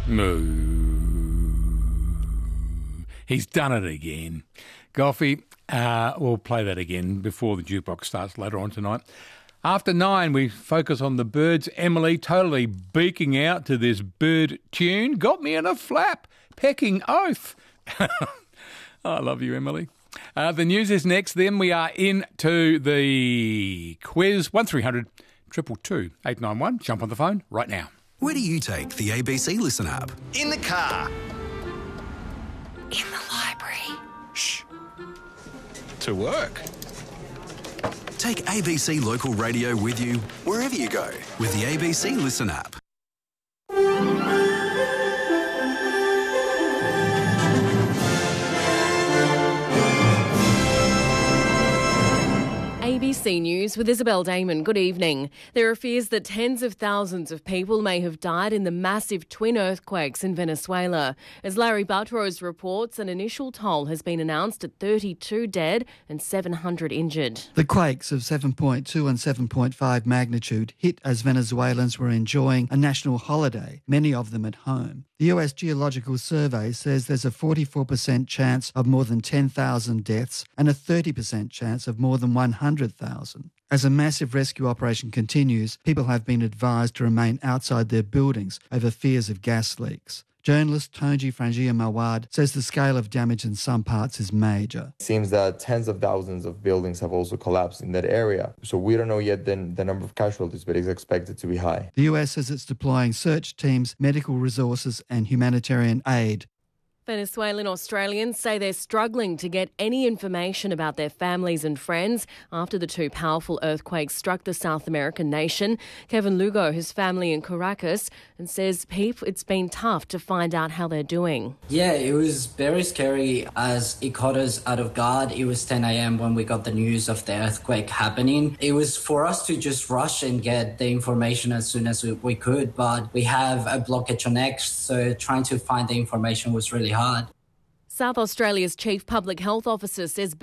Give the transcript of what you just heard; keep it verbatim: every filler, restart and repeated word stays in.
Moo. He's done it again. Goffy, uh, we'll play that again before the jukebox starts later on tonight. After nine, we focus on the birds. Emily, totally beaking out to this bird tune. Got me in a flap. Pecking oath. I love you, Emily. Uh, the news is next. Then we are into the quiz. one three hundred two two two eight nine one. Jump on the phone right now. Where do you take the A B C Listen app? In the car. In the library. Shh. To work. Take A B C Local Radio with you wherever you go with the A B C Listen app. A B C News with Isabel Damon. Good evening. There are fears that tens of thousands of people may have died in the massive twin earthquakes in Venezuela. As Larry Buttrose reports, an initial toll has been announced at thirty-two dead and seven hundred injured. The quakes of seven point two and seven point five magnitude hit as Venezuelans were enjoying a national holiday, many of them at home. The U S Geological Survey says there's a forty-four percent chance of more than ten thousand deaths and a thirty percent chance of more than one hundred thousand. As a massive rescue operation continues, people have been advised to remain outside their buildings over fears of gas leaks. Journalist Tonji Frangia Mawad says the scale of damage in some parts is major. It seems that tens of thousands of buildings have also collapsed in that area. So we don't know yet the, the number of casualties, but it's expected to be high. The U S says it's deploying search teams, medical resources and humanitarian aid. Venezuelan Australians say they're struggling to get any information about their families and friends after the two powerful earthquakes struck the South American nation. Kevin Lugo has family in Caracas and says people, it's been tough to find out how they're doing. Yeah, it was very scary as it caught us out of guard. It was ten a.m. when we got the news of the earthquake happening. It was for us to just rush and get the information as soon as we, we could, but we have a blockage on X, so trying to find the information was really hard. South Australia's Chief Public Health Officer says